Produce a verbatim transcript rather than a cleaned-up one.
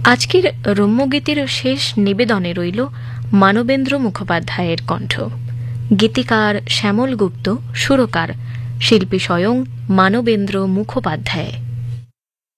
আজকের রম্যগীতির শেষ নিবেদনে রইল মানবেন্দ্র মুখোপাধ্যায়ের কণ্ঠ। গীতিকার শ্যামল গুপ্ত, সুরকার শিল্পী স্বয়ং মানবেন্দ্র মুখোপাধ্যায়।